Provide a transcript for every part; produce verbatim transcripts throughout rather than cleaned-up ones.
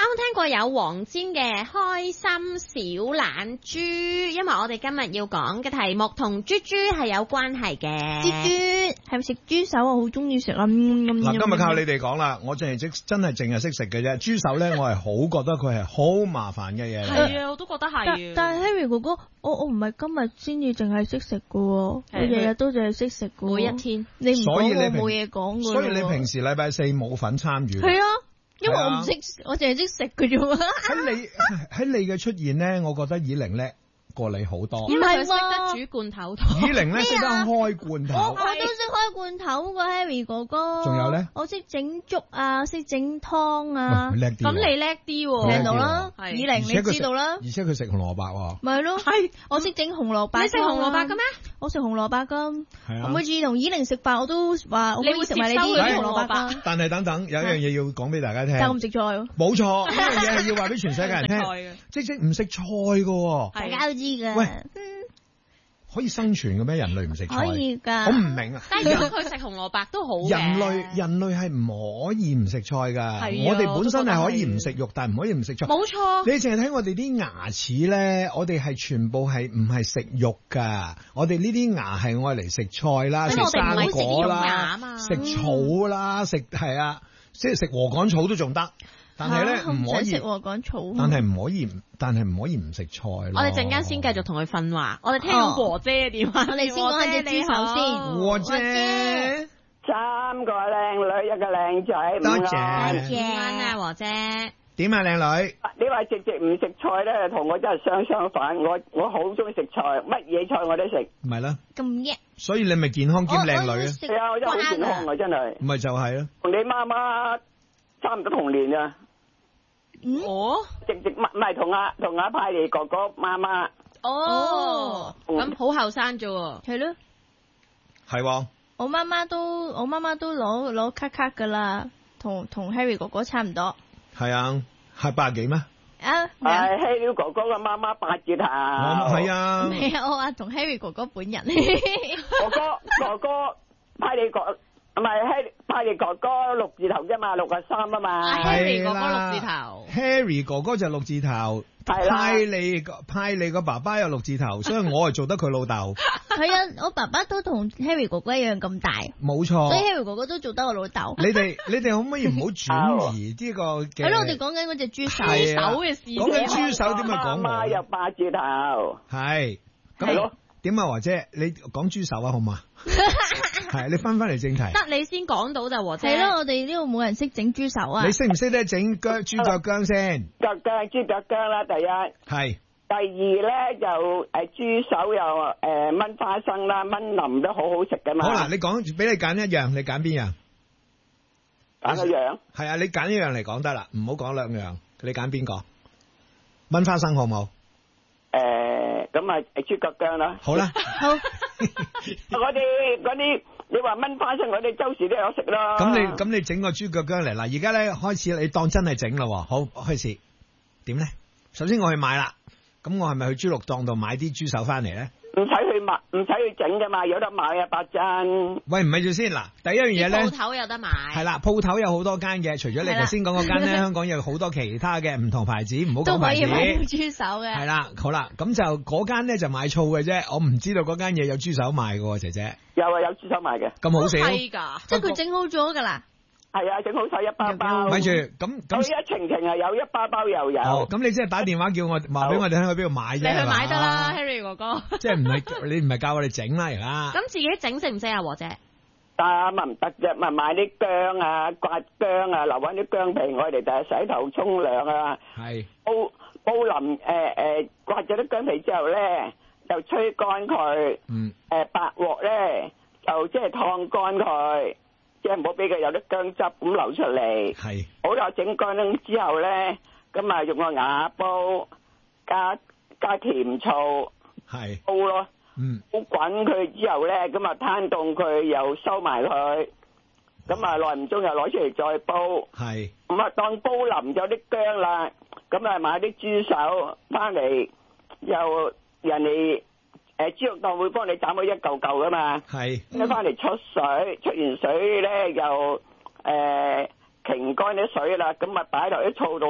冇聽過有黃霑嘅開心小懶豬？因為我哋今日要講嘅題目同豬豬係有關係嘅。 豬豬係咪食豬手？我好中意食啊！嗱、嗯，今日靠你哋講啦，我淨係即真係淨係識食嘅啫。豬手咧，我係好覺得佢係好麻煩嘅嘢。 係啊，我都覺得係。 但係 Harry 哥哥，我我唔係今日先至淨係識食嘅，我日日都淨係識食嘅， 每一天。 你唔講我冇嘢講嘅。 所以你平時禮拜四冇份參與。 係啊。因為我唔識，我淨係識食嘅啫喎。 喺你喺你嘅出現咧，我覺得以玲叻過你好多。 因為佢識得煮罐頭湯。 以玲咧識得開罐頭。 我我都識開罐頭個 Harry 哥哥。 仲有咧？ 我識整粥啊，識整湯啊。 叻啲。 咁你叻啲喎。 聽到啦，以玲你知道啦。 而且佢食紅蘿蔔喎。 咪係咯，係我識整紅蘿蔔。 你食紅蘿蔔嘅咩？ 我食紅蘿蔔噶。 係啊。 我每次同以玲食飯，我都話我可以食埋你啲紅蘿蔔。 但係等等，有一樣嘢要講俾大家聽。 但我唔食菜。 冇錯，呢樣嘢係要話俾全世界人聽。即即唔食菜噶。 大家都知噶。 喂。可以生存嘅咩？人類唔食菜可以㗎。 我唔明啊！ 但係如果佢食紅蘿蔔都好嘅。 人類人類係唔可以唔食菜㗎。我哋本身係可以唔食肉，但係唔可以唔食菜。 冇錯。 你淨係睇我哋啲牙齒咧，我哋係全部係唔係食肉㗎？我哋呢啲牙係愛嚟食菜啦、食生果啦、食草啦、食係啊，即係食禾稈草都仲得。但係咧唔可以食禾稈草， 但係唔可以，但係唔可以唔食菜咯。 我哋陣間先繼續同佢訓話，我哋聽到和姐嘅電話， 我哋先講下隻豬手先。 和姐， 三個靚女一個靚仔， 多謝， 晚安啊和姐。 點啊靚女？ 你話直直唔食菜咧，同我真係相相反。我我好中意食菜，乜嘢菜我都食。 唔係啦， 咁叻， 所以你咪健康兼靚女啊？ 係啊，我真係好健康啊，真係。 咪就係咯， 同你媽媽差唔多同年啊。 哦， 直直唔唔係同阿同阿派利哥哥媽媽。 哦，咁好後生啫喎。 係咯， 係。 我媽媽都我媽媽都攞攞卡卡噶啦，同同 Harry 哥哥差唔多。 係啊，係八幾咩？ 啊， 係 Harry 哥哥嘅媽媽八字頭。 係啊。 唔係啊，我話同 Harry 哥哥本人。 哥哥哥哥派利哥。唔係派利哥哥六字頭啫嘛，六啊三啊嘛。 Harry 哥哥六字頭 ，Harry 哥哥就六字頭，派利派利個爸爸有六字頭，所以我係做得佢老豆。 係啊，我爸爸都同 Harry 哥哥一樣咁大。 冇錯。 所以 Harry 哥哥都做得我老豆。 你哋你哋可唔可以唔好轉移呢個嘅？ 係咯，我哋講緊嗰隻豬手手嘅事。 講緊豬手點解講我？ 媽媽有八字頭。 係。係咯。點啊，和姐，你講豬手啊，好嘛？係，你翻翻嚟正題。 得你先講到就和姐。 係咯，我哋呢度冇人識整豬手啊。 你識唔識得整姜豬腳姜先？ 腳姜豬腳姜啦，第一。 係。 第二咧就誒豬手又誒炆花生啦，炆腍都好好食噶嘛。 好啦，你講俾你揀一樣，你揀邊樣？ 揀一樣。 係啊，你揀一樣嚟講得啦，唔好講兩樣。你揀邊個？炆花生好冇？ 誒，咁啊豬腳姜啦。 好啦。 好。 我哋嗰啲你話炆花生，我哋周時都有食咯。 咁你咁你整個豬腳姜嚟嗱，而家咧開始你當真係整咯，好開始點咧？首先我去買啦，咁我係咪去豬肉檔度買啲豬手翻嚟咧？ 唔使去買，唔使去整噶嘛，有得買啊，八珍。 喂，唔係住先嗱，第一樣嘢咧， 鋪頭有得買。係啦，鋪頭有好多間嘅，除咗你頭先講嗰間咧，香港有好多其他嘅唔同牌子，唔好講牌子。 都可以買豬手嘅。 係啦，好啦，咁就嗰間咧就買醋嘅啫，我唔知道嗰間嘢有豬手賣嘅，姐姐。 有啊，有豬手賣嘅。 咁好少。 係㗎， 即係佢整好咗㗎啦。 係啊，整好晒一包包。 咪住，咁咁。 一程程啊，有一包包又有。 哦，咁你即係打電話叫我話俾我哋聽去邊度買啫。 你去買得啦 ，Harry 哥哥。 即係唔係你唔係教我哋整啦而家。 咁自己整識唔識啊，和姐？ 得咪唔得啫，咪買啲薑啊、刮薑啊，留翻啲薑皮，我哋就係洗頭沖涼啊。 係。 煲煲腍誒誒，刮咗啲薑皮之後咧，就吹乾佢。嗯。誒白鑊咧，就即係燙乾佢。即係唔好俾佢有啲薑汁咁流出嚟。 係。 好啦，整乾之後咧，咁啊用個瓦煲加加甜醋。 係。 煲咯。 嗯。 煲滾佢之後咧，咁啊攤凍佢又收埋佢，咁啊耐唔中又攞出嚟再煲。 係。 咁啊當煲腍咗啲薑啦，咁啊買啲豬手翻嚟，又人哋。誒，豬肉檔會幫你斬開一嚿嚿噶嘛？係。咁翻嚟出水，出完水咧又誒擎乾啲水啦，咁咪擺落啲醋度咯。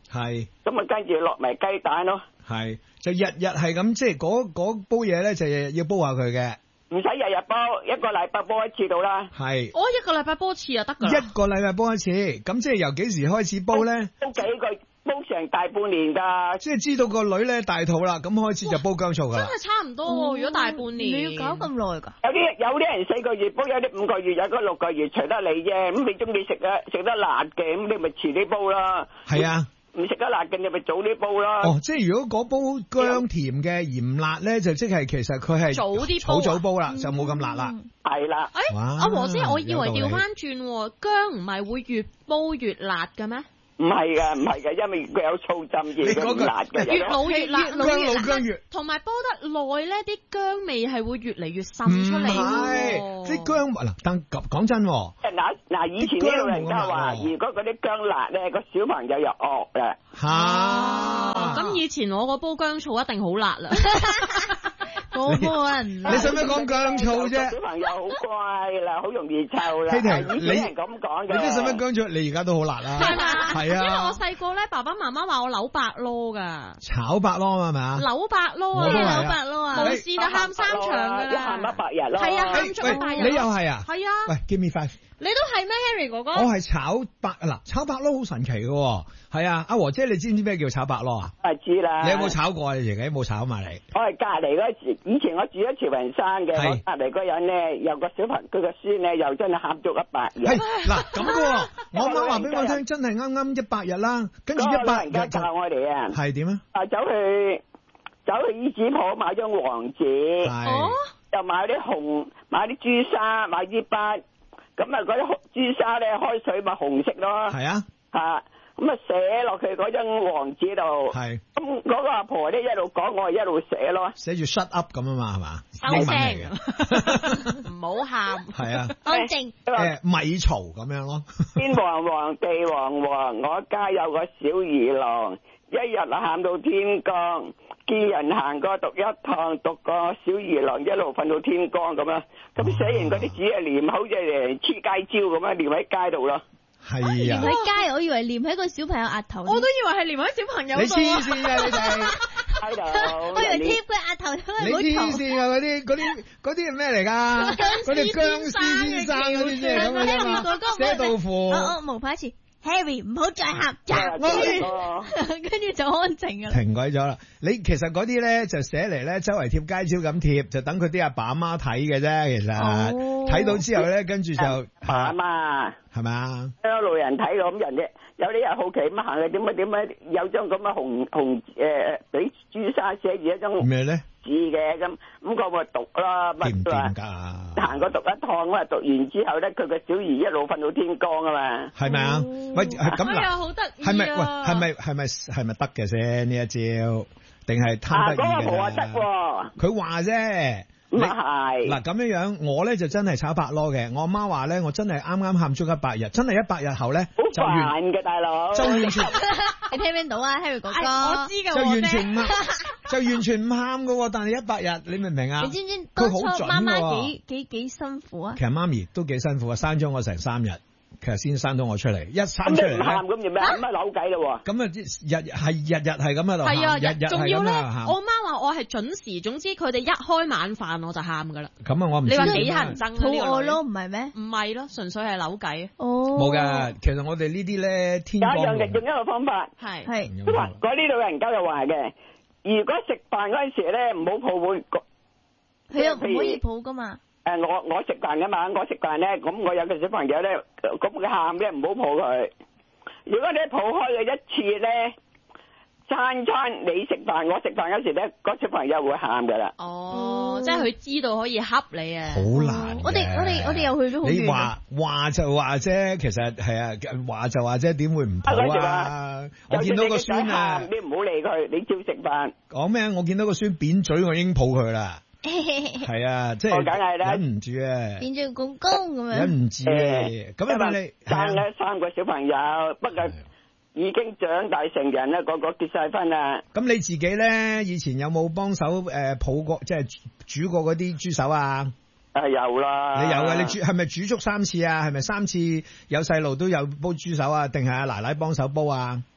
係。 咁啊，跟住落埋雞蛋咯。 係，就日日係咁，即係嗰嗰煲嘢咧，就要煲下佢嘅。 唔使日日煲，一個禮拜煲一次到啦。 係。 我一個禮拜煲一次就得噶。 一個禮拜煲一次，咁即係由幾時開始煲咧？ 煲幾個，煲成大半年噶。 即係知道個女咧大肚啦，咁開始就煲薑醋噶啦。 真係差唔多喎，如果大半年。 你要搞咁耐噶？ 有啲有啲人四個月煲，有啲五個月，有啲六個月，隨得你啫。咁你中意食啊食得辣嘅，咁你咪遲啲煲啦。 係啊。 唔食得辣嘅，你咪早啲煲啦。 哦，即係如果嗰煲薑甜嘅鹽辣咧，就即係其實佢係早啲煲， 好早煲啦，就冇咁辣啦。 係啦。 誒，阿和姐，我以為調翻轉，薑唔係會越煲越辣嘅咩？ 唔係噶，唔係噶，因為佢有醋浸嘢，佢辣嘅。 越老越辣， 薑老薑越。 同埋煲得耐咧，啲薑味係會越嚟越滲出嚟。 唔係，啲薑嗱，但講真。 嗱嗱，以前啲老人家話，如果嗰啲薑辣咧，個小朋友又惡啦。 吓。 咁以前我個煲薑醋一定好辣啦。 好冇人， 你使乜講薑醋啫？ 小朋友好乖啦，好容易臭啦。 希婷， 以前係咁講嘅。 你啲使乜薑醋？你而家都好辣啦。 係嘛？ 係啊。 因為我細個咧，爸爸媽媽話我扭白囉噶。 炒白囉係咪啊？ 扭白囉啊！ 扭白囉啊！ 冇事就喊三場噶啦。 喊一百日咯。 係啊，喊足一百日。 你又係啊？ 係啊。 喂 ，give me five。 你都係咩 ，Harry 哥哥？ 我係炒白嗱，炒白囉好神奇嘅。係啊，阿和姐，你知唔知咩叫炒白囉啊？ 我知啦。 你有冇炒過啊？你自己有冇炒埋你？ 我係隔籬嗰時，以前我住喺慈雲山嘅，我隔籬嗰人咧，有個小朋友，佢個孫咧又真係喊足一百日。 係嗱咁嘅，我媽話俾我聽，真係啱啱一百日啦，跟住一百日就教我哋啊。 係點啊？ 啊，走去走去衣紙鋪買張黃紙， 係又買啲紅，買啲朱砂，買支筆。咁啊，嗰啲朱砂咧開水咪紅色咯。 係啊。 吓，咁啊寫落去嗰張黃紙度。係。咁嗰個阿婆咧一路講，我係一路寫咯。 寫住 shut up 咁啊嘛，係嘛？ 收聲，唔好喊。係啊。 安靜。 誒，咪嘈咁樣咯。 天黃黃，地黃黃，我家有個小兒郎，一日喊到天光。見人行過讀一趟，讀個小兒郎一路瞓到天光咁樣。咁寫完嗰啲紙啊，黏好似誒黐街招咁樣，黏喺街度咯。 係啊， 黏喺街，我以為黏喺個小朋友額頭。 我都以為係黏喺小朋友度。 你黐線啊！你哋喺度。 我以為貼佢額頭。 你黐線啊！嗰啲嗰啲嗰啲係咩嚟㗎？嗰啲僵屍先生嗰啲啫咁樣嘛。寫豆腐。 我我模仿一次。Harry 唔好再喊，跟住就安靜啦。 停鬼咗啦！你其實嗰啲咧就寫嚟咧，周圍貼街招咁貼，就等佢啲阿爸阿媽睇嘅啫。其實睇、哦、到之後咧，跟住就阿媽係咪啊？ 有路人睇咁人啫，有啲人好奇咁行嘅，點解點解有張咁嘅紅紅誒俾朱砂寫住一張咩咧？ 字嘅咁，咁我咪讀啦，咪掂噶？ 行過讀一趟，咁啊讀完之後咧，佢個小兒一路瞓到天光啊嘛， 係咪啊？喂，係咁嗱， 好得意啊！ 係咪？喂，係咪係咪係咪得嘅先呢一招？定係貪得意嘅？ 嗰個冇得， 佢話啫。 唔係嗱咁樣樣，我咧就真係炒白囉嘅。我阿媽話咧，我真係啱啱喊足一百日，真係一百日後咧就完嘅大佬， 就完全你聽唔聽到啊 ，Harry 哥哥？ 我知㗎， 就完全唔就完全唔喊㗎，但係一百日，你明唔明啊？ 你知唔知當初媽媽幾幾幾辛苦啊？ 其實媽咪都幾辛苦啊，生咗我成三日。其實先生到我出嚟，一生出嚟咧， 喊咁做咩？咁啊扭計咯喎！ 咁啊日係日日係咁喺度喊， 係啊， 日日仲要咧， 我媽話我係準時，總之佢哋一開晚飯我就喊噶啦。 咁啊，我唔知你話幾乞人憎肚餓咯，唔係咩？ 唔係咯，純粹係扭計。 哦， 冇噶，其實我哋呢啲咧天光。 有一樣嘅，用一個方法係係。 嗰啲老人家就話嘅，如果食飯嗰陣時咧，唔好抱會， 係啊，唔可以抱噶嘛。 誒，我我食飯噶嘛，我食飯咧，咁我有個小朋友咧，咁佢喊咧，唔好抱佢。如果你抱開佢一次咧，餐餐你食飯，我食飯嗰時咧，個小朋友會喊噶啦。 哦，即係佢知道可以恰你啊。 好難。 我哋我哋我哋又去咗好遠。 你話話就話啫，其實係啊，話就話啫，點會唔抱啊？我見到個孫啊， 你唔好理佢，你照食飯。 講咩？我見到個孫扁嘴，我已經抱佢啦。係啊，即係忍唔住啊， 變咗公公咁樣， 忍唔住啊！咁啊，你生咧三個小朋友，不過已經長大成人啦，個個結晒婚啦。 咁你自己咧，以前有冇幫手誒抱過，即係煮過嗰啲豬手啊？ 啊有啦， 你有啊？你煮係咪煮足三次啊？係咪三次有細路都有煲豬手啊？定係阿奶奶幫手煲啊？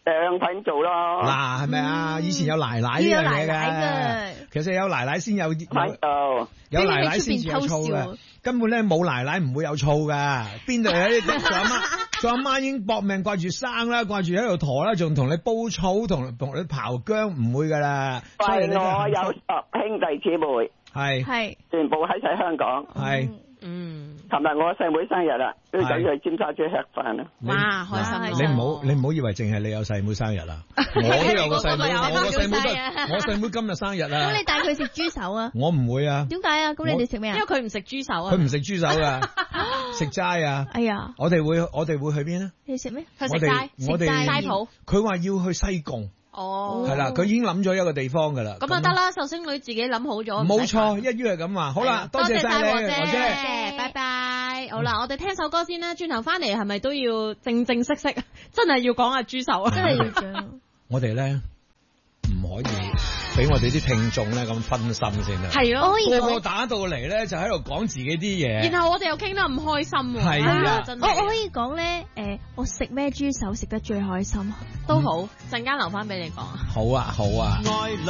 兩份做咯。 嗱，係咪啊？以前有奶奶呢樣嘢嘅，其實有奶奶先有有有奶奶先至有醋嘅，根本咧冇奶奶唔會有醋噶，邊度有啲做阿媽，做阿媽已經搏命掛住生啦，掛住喺度陀啦，仲同你煲醋，同同你刨薑，唔會噶啦。 所以我有十兄弟姊妹， 係係全部喺晒香港， 係。 嗯， 琴日我細妹生日啦，都走去尖沙咀吃飯啦。 哇，開心！ 你唔好你唔好以為淨係你有細妹生日啦，我都有個細妹，我個細妹都，我細妹今日生日啊。 咁你帶佢食豬手啊？ 我唔會啊。 點解啊？咁你哋食咩啊？ 因為佢唔食豬手啊。 佢唔食豬手噶，食齋啊。 哎呀， 我哋會我哋會去邊咧？ 你食咩？ 去食齋， 我哋齋鋪。 佢話要去西貢。 哦， 係啦，佢已經諗咗一個地方噶啦。 咁啊得啦，壽星女自己諗好咗。 冇錯，一於係咁話。好啦，多謝晒你， 何姐，拜拜。好啦，我哋聽首歌先啦，轉頭翻嚟係咪都要正正式式，真係要講下豬手啊？ 真係要講。 我哋咧唔可以俾我哋啲聽眾咧咁分心先啊。 係咯， 個個打到嚟咧就喺度講自己啲嘢， 然後我哋又傾得唔開心。 係啊， 我我可以講咧，誒，我食咩豬手食得最開心都好，陣間留翻俾你講。 好啊，好啊。